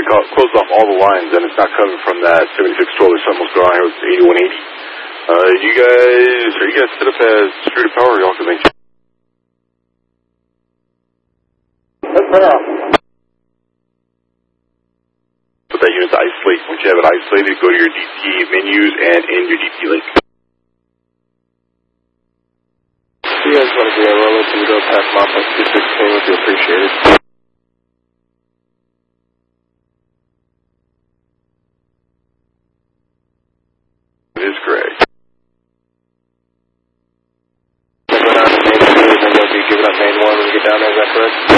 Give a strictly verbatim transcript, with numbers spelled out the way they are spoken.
co- closed off all the lines, and it's not coming from that seventy-six twelve or something. What's going on here with eighty-one eighty? Uh, you guys, are you guys set up as distributed power, or y'all can make... Let's turn off. Put that unit to isolate. Once you have it isolated, go to your D T menus and in your D T link. If you guys want to be a roll up and go past Mop up two sixteen would be appreciated. It is correct. Then go down to main two, and then you'll be giving up main one when you get down there, is that correct?